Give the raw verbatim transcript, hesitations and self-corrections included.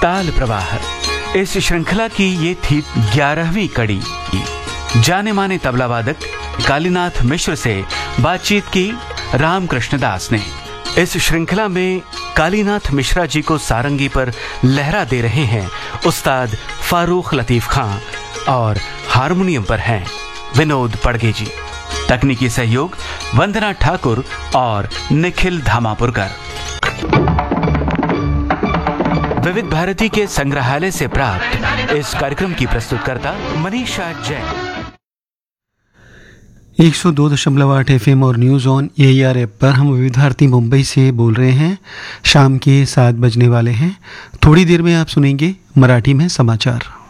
ताल प्रवाह, इस श्रृंखला की ये थी ग्यारहवीं कड़ी। जाने माने तबला वादक कालीनाथ मिश्र से बातचीत की रामकृष्ण दास ने। इस श्रृंखला में कालीनाथ मिश्रा जी को सारंगी पर लहरा दे रहे हैं उस्ताद फारूक लतीफ खां और हारमोनियम पर हैं विनोद पड़गे जी। तकनीकी सहयोग वंदना ठाकुर और निखिल धामापुरकर। विविध भारती के संग्रहालय से प्राप्त इस कार्यक्रम की प्रस्तुतकर्ता मनीषा जैन। एक सौ दो दशमलव आठ एफ एम और news on A E R app पर हम विविध भारती मुंबई से बोल रहे हैं। शाम के सात बजने वाले हैं। थोड़ी देर में आप सुनेंगे मराठी में समाचार।